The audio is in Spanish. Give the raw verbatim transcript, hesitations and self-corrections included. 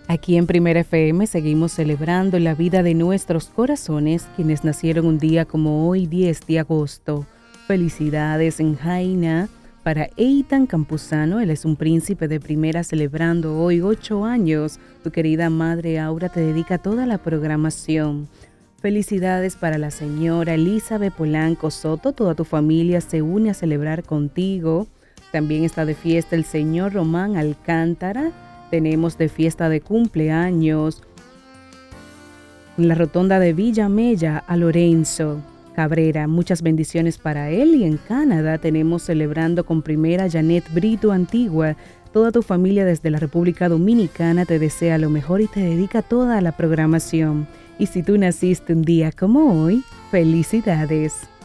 Aquí en Primera F M seguimos celebrando la vida de nuestros corazones, quienes nacieron un día como hoy, diez de agosto. Felicidades en Jaina para Eitan Campuzano, él es un príncipe de primera celebrando hoy ocho años. Tu querida madre Aura te dedica toda la programación. Felicidades para la señora Elizabeth Polanco Soto, toda tu familia se une a celebrar contigo. También está de fiesta el señor Román Alcántara. Tenemos de fiesta de cumpleaños en la rotonda de Villa Mella a Lorenzo Cabrera. Muchas bendiciones para él. Y en Canadá tenemos celebrando con primera Janet Brito Antigua. Toda tu familia desde la República Dominicana te desea lo mejor y te dedica toda la programación. Y si tú naciste un día como hoy, felicidades.